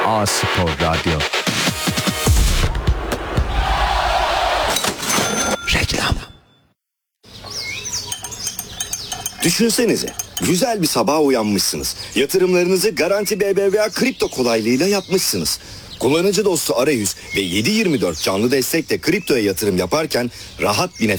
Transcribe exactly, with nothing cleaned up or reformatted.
A Spor Radyo. Reklam. Düşünsenize, güzel bir sabaha uyanmışsınız. Yatırımlarınızı Garanti B B V A kripto kolaylığıyla yapmışsınız. Kullanıcı dostu arayüz ve yedi yirmi dört canlı destekle kriptoya yatırım yaparken rahat bir